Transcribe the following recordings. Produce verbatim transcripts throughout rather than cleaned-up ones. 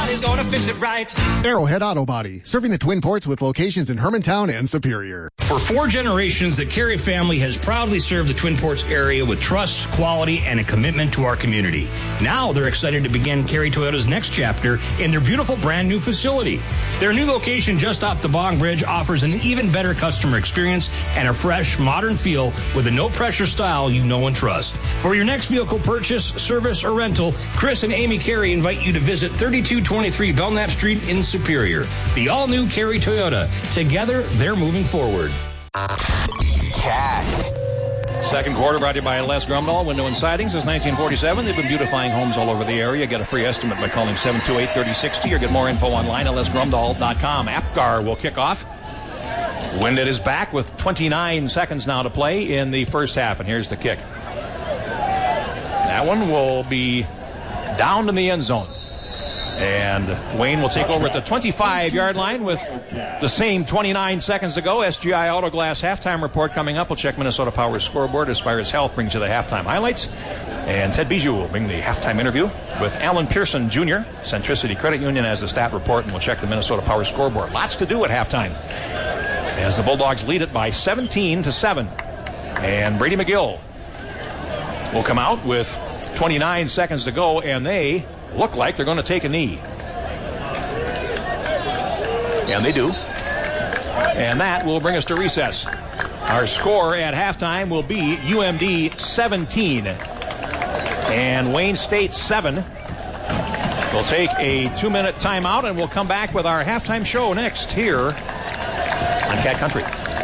Body's gonna fix it right. Arrowhead Auto Body, serving the Twin Ports with locations in Hermantown and Superior. For four generations, the Carey family has proudly served the Twin Ports area with trust, quality, and a commitment to our community. Now they're excited to begin Carey Toyota's next chapter in their beautiful brand new facility. Their new location just off the Bong Bridge offers an even better customer experience and a fresh, modern feel with a no-pressure style you know and trust. For your next vehicle purchase, service, or rental, Chris and Amy Carey invite you to visit thirty-two twenty-three Belknap Street in Superior. The all-new Carey Toyota. Together, they're moving forward. Cat. Second quarter brought to you by Les Grumdahl Window and Siding since nineteen forty-seven. They've been beautifying homes all over the area. Get a free estimate by calling seven two eight, three oh six oh or get more info online at les grumdahl dot com. Apgar will kick off. Winded is back with twenty-nine seconds now to play in the first half, and here's the kick. That one will be down in the end zone. And Wayne will take over at the twenty-five-yard line with the same twenty-nine seconds to go. S G I Auto Glass halftime report coming up. We'll check Minnesota Power's scoreboard. Aspires Health brings you the halftime highlights. And Ted Bijou will bring the halftime interview with Alan Pearson Junior Centricity Credit Union as the stat report, and we'll check the Minnesota Power scoreboard. Lots to do at halftime as the Bulldogs lead it by seventeen to seven. And Brady McGill will come out with twenty-nine seconds to go, and they look like they're going to take a knee. And they do. And that will bring us to recess. Our score at halftime will be U M D seventeen and Wayne State seven. We'll take a two-minute timeout, and we'll come back with our halftime show next here on Cat Country.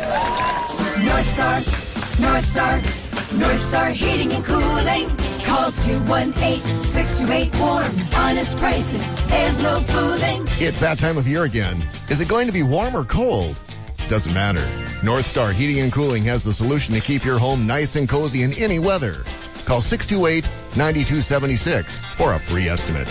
North Star, North Star, North Star Heating and Cooling. Call two one eight, six two eight, warm. Honest pricing. There's no fooling. It's that time of year again. Is it going to be warm or cold? Doesn't matter. North Star Heating and Cooling has the solution to keep your home nice and cozy in any weather. Call six two eight, nine two seven six for a free estimate.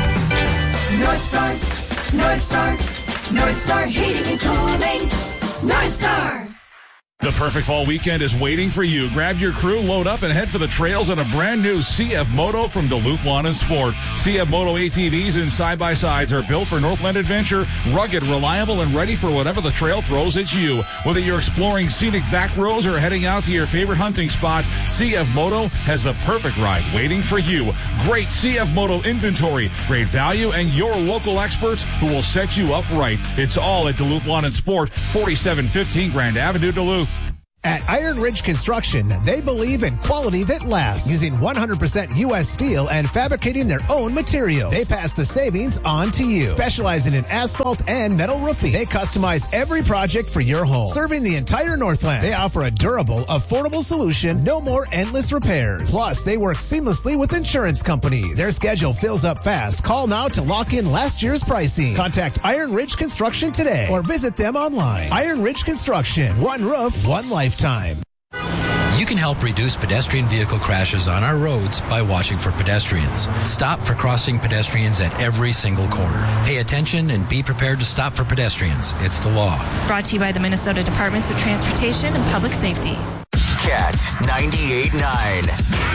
North Star, North Star, North Star Heating and Cooling. North Star. The perfect fall weekend is waiting for you. Grab your crew, load up, and head for the trails on a brand new C F Moto from Duluth Lawn and Sport. C F Moto A T Vs and side-by-sides are built for Northland adventure, rugged, reliable, and ready for whatever the trail throws at you. Whether you're exploring scenic back roads or heading out to your favorite hunting spot, C F Moto has the perfect ride waiting for you. Great C F Moto inventory, great value, and your local experts who will set you up right. It's all at Duluth Lawn and Sport, forty-seven fifteen Grand Avenue, Duluth. At Iron Ridge Construction, they believe in quality that lasts, using one hundred percent U S steel and fabricating their own materials. They pass the savings on to you. Specializing in asphalt and metal roofing, they customize every project for your home. Serving the entire Northland, they offer a durable, affordable solution, no more endless repairs. Plus, they work seamlessly with insurance companies. Their schedule fills up fast. Call now to lock in last year's pricing. Contact Iron Ridge Construction today or visit them online. Iron Ridge Construction, one roof, one life. Time. You can help reduce pedestrian vehicle crashes on our roads by watching for pedestrians. Stop for crossing pedestrians at every single corner. Pay attention and be prepared to stop for pedestrians. It's the law. Brought to you by the Minnesota Departments of Transportation and Public Safety. Cat ninety-eight point nine.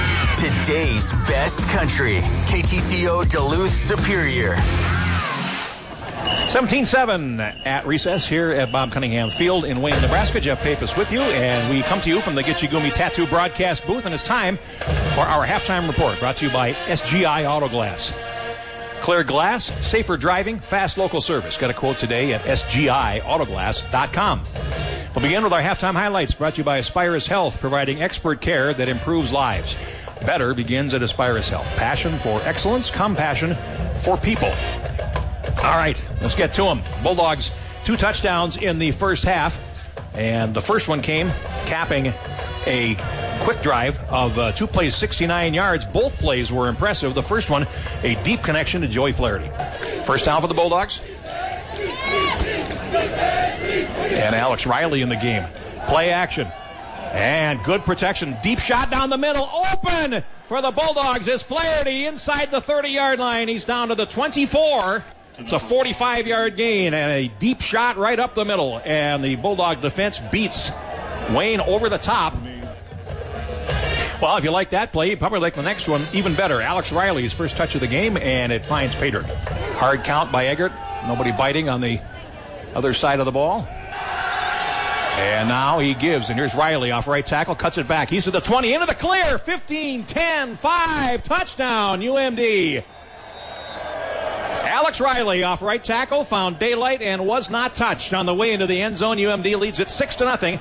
Today's best country. K T C O Duluth Superior. seventeen seven at recess here at Bob Cunningham Field in Wayne, Nebraska. Jeff Pappas with you, and we come to you from the Gitchigumi Tattoo broadcast booth, and it's time for our halftime report, brought to you by S G I Auto Glass. Clear glass, safer driving, fast local service. Got a quote today at S G I autoglass dot com. We'll begin with our halftime highlights, brought to you by Aspirus Health, providing expert care that improves lives. Better begins at Aspirus Health. Passion for excellence, compassion for people. All right, let's get to them. Bulldogs, two touchdowns in the first half, and the first one came capping a quick drive of uh, two plays, sixty-nine yards. Both plays were impressive. The first one, a deep connection to Joey Flaherty. First down for the Bulldogs. And Alex Riley in the game. Play action. And good protection. Deep shot down the middle. Open for the Bulldogs is Flaherty inside the thirty-yard line. He's down to the twenty-four. It's a forty-five-yard gain and a deep shot right up the middle. And the Bulldog defense beats Wayne over the top. Well, if you like that play, you probably like the next one even better. Alex Riley's first touch of the game, and it finds Pater. Hard count by Eggert. Nobody biting on the other side of the ball. And now he gives, and here's Riley off right tackle, cuts it back. He's at the twenty, into the clear, fifteen, ten, five, touchdown, U M D. Alex Riley off right tackle, found daylight and was not touched on the way into the end zone. U M D leads it six to nothing.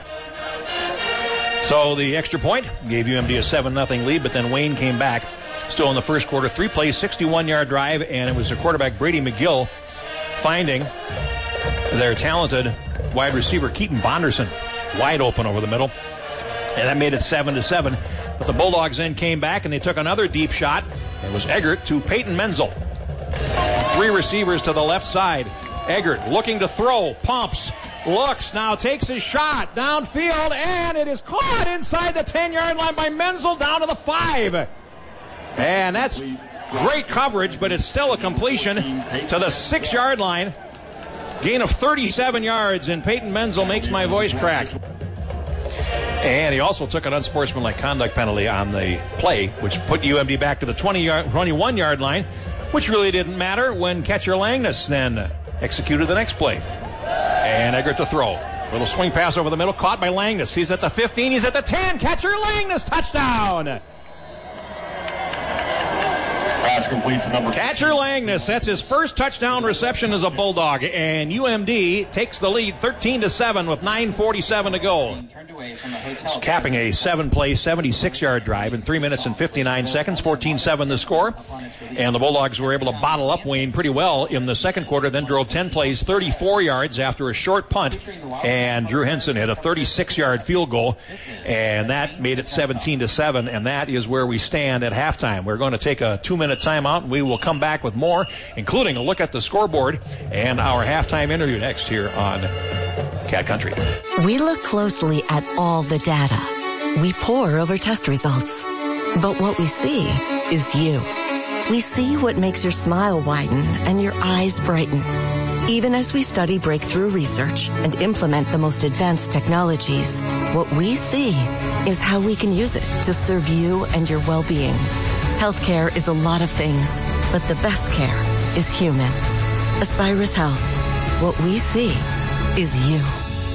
So the extra point gave U M D a seven nothing lead, but then Wayne came back. Still in the first quarter, three plays, sixty-one-yard drive, and it was the quarterback Brady McGill finding their talented wide receiver Keaton Bonderson wide open over the middle, and that made it seven to seven. But the Bulldogs then came back and they took another deep shot. It was Eggert to Peyton Menzel. Three receivers to the left side. Eggert looking to throw, pumps, looks, now takes his shot downfield, and it is caught inside the ten-yard line by Menzel down to the five. And that's great coverage, but it's still a completion to the six-yard line. Gain of thirty-seven yards, and Peyton Menzel makes my voice crack. And he also took an unsportsmanlike conduct penalty on the play, which put U M D back to the twenty-one-yard line, which really didn't matter when catcher Langness then executed the next play. And Eggert to throw. Little swing pass over the middle, caught by Langness. He's at the fifteen, he's at the ten. Catcher Langness, touchdown! Pass complete to number Catcher Langness, that's his first touchdown reception as a Bulldog, and U M D takes the lead thirteen to seven with nine forty-seven to go. It's capping a seven-play, seventy-six-yard drive in three minutes and fifty-nine seconds, fourteen seven the score. And the Bulldogs were able to bottle up Wayne pretty well in the second quarter, then drove ten plays, thirty-four yards after a short punt, and Drew Henson hit a thirty-six-yard field goal, and that made it seventeen to seven, and that is where we stand at halftime. We're going to take a two-minute timeout, and we will come back with more, including a look at the scoreboard and our halftime interview next here on Cat Country. We look closely at all the data. We pore over test results. But what we see is you. We see what makes your smile widen and your eyes brighten. Even as we study breakthrough research and implement the most advanced technologies, what we see is how we can use it to serve you and your well-being. Healthcare is a lot of things, but the best care is human. Aspirus Health. What we see is you.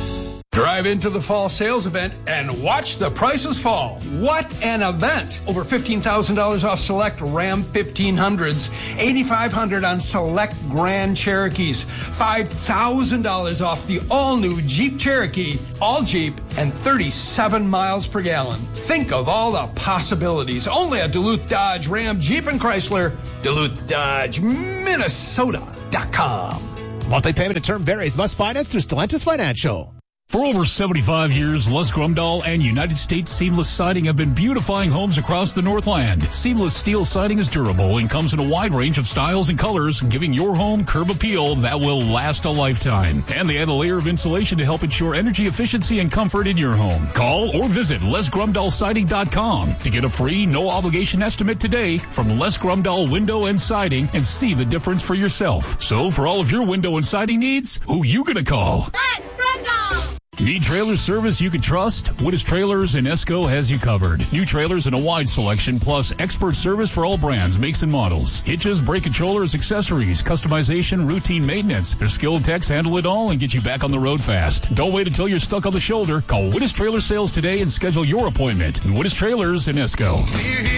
Drive into the fall sales event and watch the prices fall. What an event! Over fifteen thousand dollars off select Ram fifteen hundreds, eight thousand five hundred dollars on select Grand Cherokees, five thousand dollars off the all-new Jeep Cherokee, all Jeep, and thirty-seven miles per gallon. Think of all the possibilities. Only at Duluth Dodge, Ram, Jeep, and Chrysler. Duluth Dodge, Minnesota dot com. Multi-payment and term varies. Must finance through Stellantis Financial. For over seventy-five years, Les Grumdahl and United States Seamless Siding have been beautifying homes across the Northland. Seamless steel siding is durable and comes in a wide range of styles and colors, giving your home curb appeal that will last a lifetime. And they add a layer of insulation to help ensure energy efficiency and comfort in your home. Call or visit les grumdahl siding dot com to get a free, no-obligation estimate today from Les Grumdahl Window and Siding and see the difference for yourself. So for all of your window and siding needs, who you gonna call? Les Grumdahl! Need trailer service you can trust? Wittes Trailers in Esco has you covered. New trailers in a wide selection, plus expert service for all brands, makes, and models. Hitches, brake controllers, accessories, customization, routine maintenance. Their skilled techs handle it all and get you back on the road fast. Don't wait until you're stuck on the shoulder. Call Wittes Trailer Sales today and schedule your appointment. Wittes Trailers in Esco.